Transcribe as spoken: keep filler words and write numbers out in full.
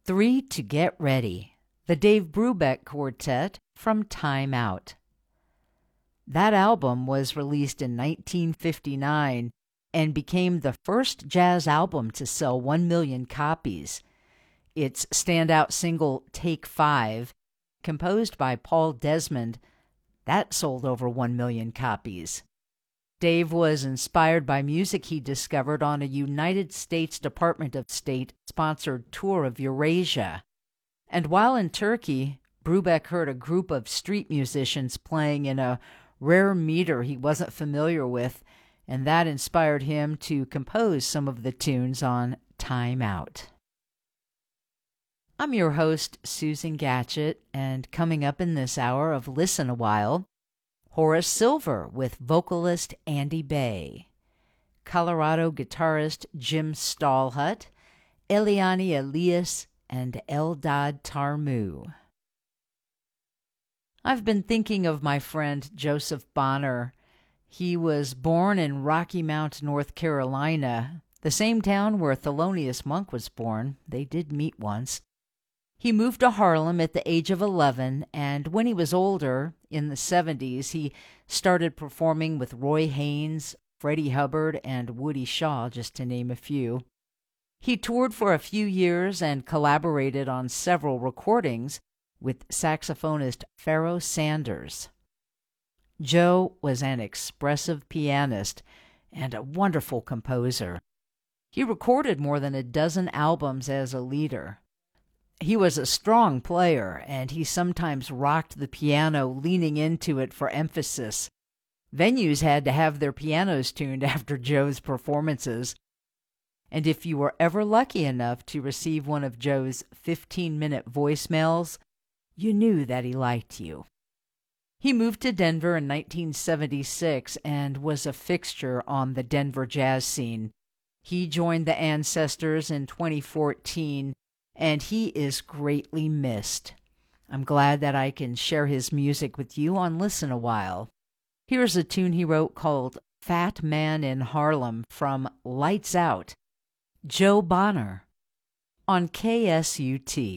Three to Get Ready, the Dave Brubeck Quartet from Time Out. That album was released in nineteen fifty-nine and became the first jazz album to sell one million copies. Its standout single, Take Five, composed by Paul Desmond, that sold over one million copies. Dave was inspired by music he discovered on a United States Department of State sponsored tour of Eurasia. And while in Turkey, Brubeck heard a group of street musicians playing in a rare meter he wasn't familiar with, and that inspired him to compose some of the tunes on Time Out. I'm your host, Susan Gatchett, and coming up in this hour of Listen a While, Horace Silver with vocalist Andy Bay, Colorado guitarist Jim Stallhut, Eliane Elias, and Eldad Tarmu. I've been thinking of my friend Joseph Bonner. He was born in Rocky Mount, North Carolina, the same town where Thelonious Monk was born. They did meet once. He moved to Harlem at the age of eleven, and when he was older, in the seventies, he started performing with Roy Haynes, Freddie Hubbard, and Woody Shaw, just to name a few. He toured for a few years and collaborated on several recordings with saxophonist Pharoah Sanders. Joe was an expressive pianist and a wonderful composer. He recorded more than a dozen albums as a leader. He was a strong player, and he sometimes rocked the piano, leaning into it for emphasis. Venues had to have their pianos tuned after Joe's performances. And if you were ever lucky enough to receive one of Joe's fifteen-minute voicemails, you knew that he liked you. He moved to Denver in nineteen seventy-six and was a fixture on the Denver jazz scene. He joined the Ancestors in twenty fourteen, and he is greatly missed. I'm glad that I can share his music with you on Listen a While. Here's a tune he wrote called Fat Man in Harlem from Lights Out, Joe Bonner, on K S U T.